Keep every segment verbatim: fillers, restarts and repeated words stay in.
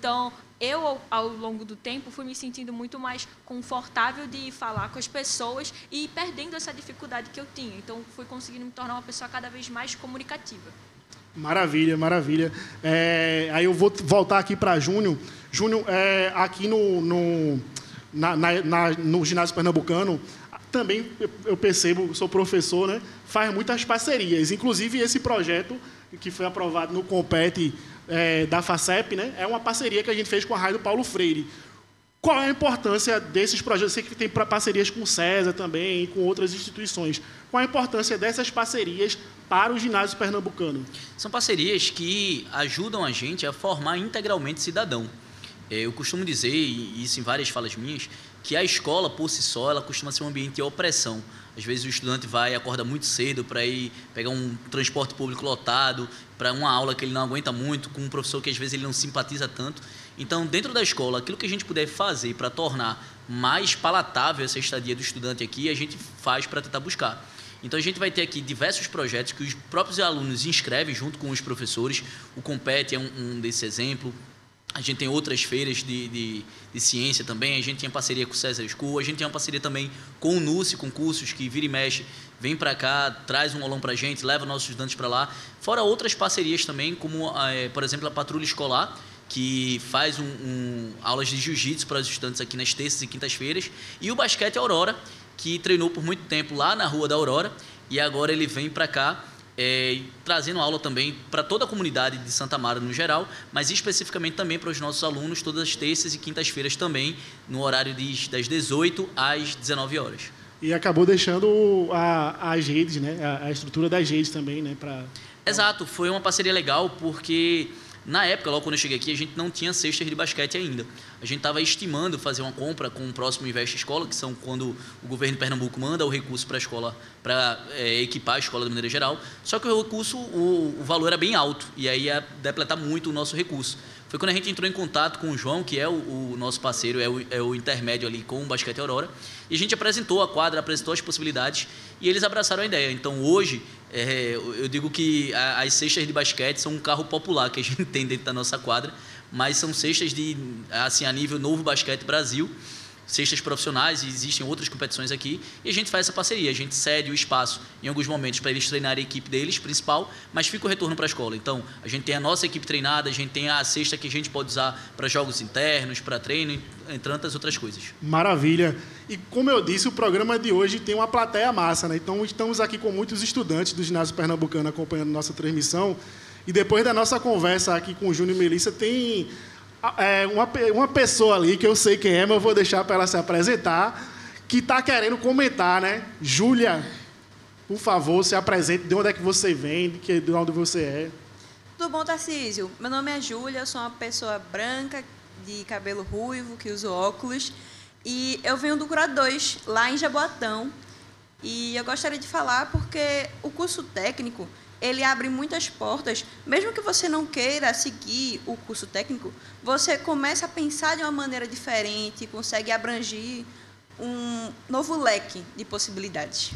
Então, eu, ao, ao longo do tempo, fui me sentindo muito mais confortável de falar com as pessoas e perdendo essa dificuldade que eu tinha. Então, fui conseguindo me tornar uma pessoa cada vez mais comunicativa. Maravilha, maravilha. É, aí eu vou voltar aqui para Júnior. Júnior, é, aqui no, no, na, na, na, no ginásio pernambucano, também eu percebo, sou professor, né, faz muitas parcerias. Inclusive, esse projeto que foi aprovado no Compete é, da FACEP, né, é uma parceria que a gente fez com a Rádio Paulo Freire. Qual é a importância desses projetos? Eu sei que tem parcerias com o César também e com outras instituições. Qual a importância dessas parcerias para o ginásio pernambucano? São parcerias que ajudam a gente a formar integralmente cidadão. Eu costumo dizer, e isso em várias falas minhas, que a escola, por si só, ela costuma ser um ambiente de opressão. Às vezes o estudante vai, acorda muito cedo para ir pegar um transporte público lotado, para uma aula que ele não aguenta muito, com um professor que às vezes ele não simpatiza tanto. Então, dentro da escola, aquilo que a gente puder fazer para tornar mais palatável essa estadia do estudante aqui, a gente faz para tentar buscar. Então, a gente vai ter aqui diversos projetos que os próprios alunos inscrevem junto com os professores. O Compete é um, um desse exemplo. A gente tem outras feiras de, de, de ciência também. A gente tem parceria com o César School. A gente tem uma parceria também com o NUSE, com cursos que vira e mexe, vem para cá, traz um aulão para a gente, leva nossos estudantes para lá. Fora outras parcerias também, como, é, por exemplo, a Patrulha Escolar, que faz um, um, aulas de jiu-jitsu para os estudantes aqui nas terças e quintas-feiras. E o Basquete Aurora, que treinou por muito tempo lá na Rua da Aurora, e agora ele vem para cá, É, trazendo aula também para toda a comunidade de Santa Amaro no geral, mas especificamente também para os nossos alunos, todas as terças e quintas-feiras também, no horário de, das dezoito às dezenove horas. E acabou deixando a, as redes, né? a, a estrutura das redes também, né? Pra... Exato, foi uma parceria legal, porque na época, logo quando eu cheguei aqui, a gente não tinha cestas de basquete ainda. A gente estava estimando fazer uma compra com o próximo Investe Escola, que são quando o governo de Pernambuco manda o recurso para a escola, para é, equipar a escola de maneira geral. Só que o recurso, o, o valor era bem alto, e aí ia depletar muito o nosso recurso. Foi quando a gente entrou em contato com o João, que é o, o nosso parceiro, é o, é o intermédio ali com o Basquete Aurora, e a gente apresentou a quadra, apresentou as possibilidades, e eles abraçaram a ideia. Então, hoje, é, eu digo que a, as cestas de basquete são um carro popular que a gente tem dentro da nossa quadra, mas são cestas de, assim, a nível Novo Basquete Brasil, cestas profissionais, e existem outras competições aqui, e a gente faz essa parceria, a gente cede o espaço em alguns momentos para eles treinarem a equipe deles, principal, mas fica o retorno para a escola. Então, a gente tem a nossa equipe treinada, a gente tem a cesta que a gente pode usar para jogos internos, para treino, entre tantas outras coisas. Maravilha. E como eu disse, o programa de hoje tem uma plateia massa, né? Então, estamos aqui com muitos estudantes do ginásio pernambucano acompanhando nossa transmissão, e depois da nossa conversa aqui com o Júnior e Melissa, tem... É uma, uma pessoa ali, que eu sei quem é, mas eu vou deixar para ela se apresentar, que está querendo comentar, né? Júlia, por favor, se apresente. De onde é que você vem, de, que, de onde você é? Tudo bom, Tarcísio? Meu nome é Júlia, eu sou uma pessoa branca, de cabelo ruivo, que uso óculos. E eu venho do Grau dois, lá em Jaboatão. E eu gostaria de falar porque o curso técnico... ele abre muitas portas. Mesmo que você não queira seguir o curso técnico, você começa a pensar de uma maneira diferente, consegue abranger um novo leque de possibilidades.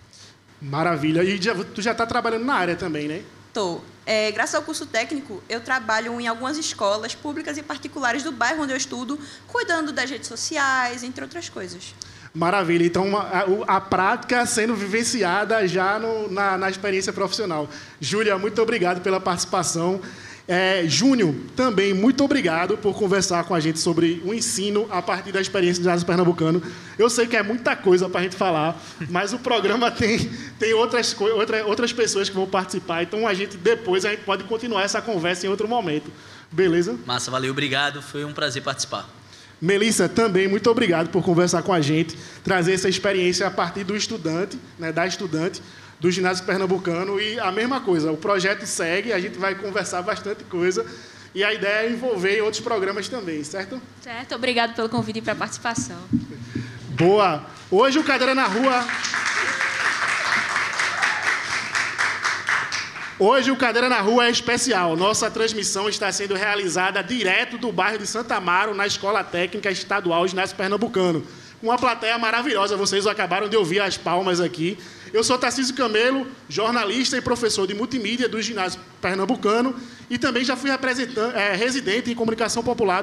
Maravilha. E já, tu já está trabalhando na área também, né? Estou. É, graças ao curso técnico, eu trabalho em algumas escolas públicas e particulares do bairro onde eu estudo, cuidando das redes sociais, entre outras coisas. Maravilha. Então, a, a prática sendo vivenciada já no, na, na experiência profissional. Júlia, muito obrigado pela participação. É, Júnior, também muito obrigado por conversar com a gente sobre o ensino a partir da experiência do ginásio pernambucano. Eu sei que é muita coisa para a gente falar, mas o programa tem, tem outras, outra, outras pessoas que vão participar, então a gente depois a gente pode continuar essa conversa em outro momento. Beleza? Massa, valeu, obrigado. Foi um prazer participar. Melissa, também muito obrigado por conversar com a gente, trazer essa experiência a partir do estudante, né, da estudante do ginásio pernambucano. E a mesma coisa, o projeto segue, a gente vai conversar bastante coisa e a ideia é envolver outros programas também, certo? Certo, obrigado pelo convite para a participação. Boa! Hoje o Cadeira na Rua... Hoje o Cadeira na Rua é especial. Nossa transmissão está sendo realizada direto do bairro de Santa Amaro, na Escola Técnica Estadual Ginásio Pernambucano. Uma plateia maravilhosa, vocês acabaram de ouvir as palmas aqui. Eu sou Tarcísio Camelo, jornalista e professor de multimídia do Ginásio Pernambucano e também já fui representante, é, residente em comunicação popular